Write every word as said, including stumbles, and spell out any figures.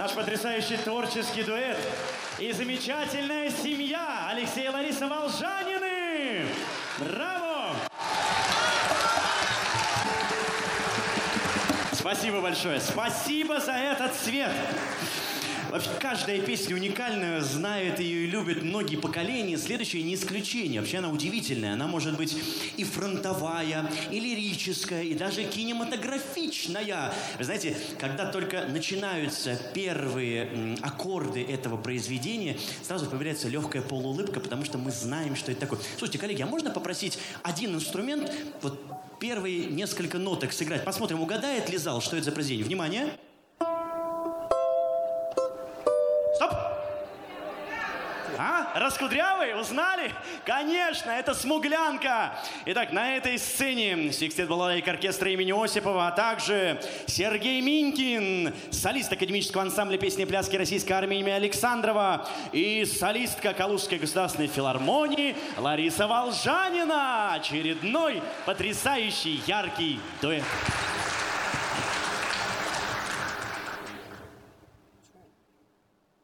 наш потрясающий творческий дуэт и замечательная семья Алексей и Лариса Волжанины. Браво! Спасибо большое. Спасибо за этот свет. Вообще, каждая песня уникальная, знают ее и любят многие поколения. Следующая не исключение. Вообще она удивительная. Она может быть и фронтовая, и лирическая, и даже кинематографичная. Вы знаете, когда только начинаются первые м, аккорды этого произведения, сразу появляется легкая полуулыбка, потому что мы знаем, что это такое. Слушайте, коллеги, а можно попросить один инструмент, вот первые несколько ноток сыграть? Посмотрим, угадает ли зал, что это за произведение. Внимание! Стоп! А? Раскудрявый? Узнали? Конечно, это «Смуглянка». Итак, на этой сцене секстет балалайк оркестра имени Осипова, а также Сергей Минькин, солист академического ансамбля песни и пляски Российской армии имени Александрова и солистка Калужской государственной филармонии Лариса Волжанина. Очередной потрясающий яркий дуэт.